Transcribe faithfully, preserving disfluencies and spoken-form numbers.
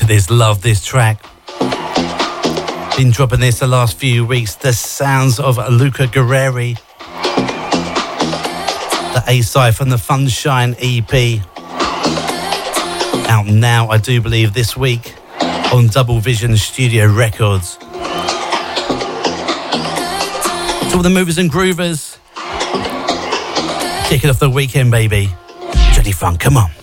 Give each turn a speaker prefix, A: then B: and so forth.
A: This love this track. Been dropping this the last few weeks. The sounds of Luca Guerreri. The A-side from the Funshine E P. Out now, I do believe, this week on Double Vision Studio Records. To all the movers and groovers. Kicking off the weekend, baby. Jenny Funk, come on.